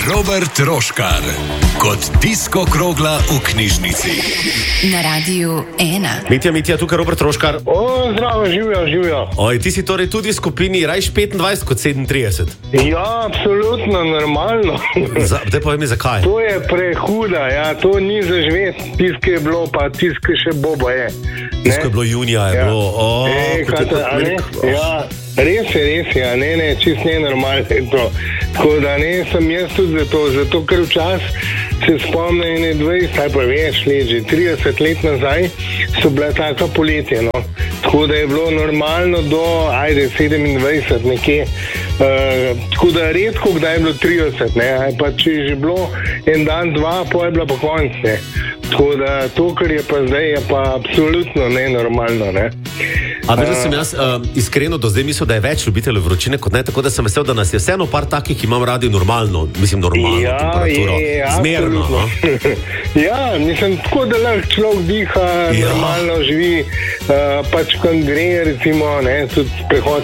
Robert Roškar kot disko krogla v knjižnici. Na Radiu 1. Mitja, tukaj Robert Roškar. Zdravo, živijo. Oj, ti si torej tudi v skupini rajš 25 kot 37. Ja, absolutno, normalno. Daj povej mi, zakaj? To je prehuda, ja, to ni zaživeti. Tisto je bilo, pa tisto še boba je. Tisto je bilo junija, je bilo. Ja, res je, ne, čist ne normalno je to. Tako da ne, sem jaz tudi zato ker včasih se spomnim 20, ali pa več let, že 30 let nazaj so bila taka poletja, no. Tako da je bilo normalno do, 27 nekje. Tako da redko, kdaj je bilo 30, ne, pa če je že bilo en dan, dva, pa je bila pa konc, ne. Tako da to, kar je pa zdaj, je pa absolutno nenormalno, ne. A veš, da sem jaz iskreno do zdaj mislil, da je več ljubiteljev vročine kot ne, tako da sem vesel, da nas je vseeno par takih, ki imam radi normalno temperaturo. Zmerno, no? Ja, mislim, tako da lahko človek diha, normalno živi, pač kam gre, recimo, ne, tudi prehod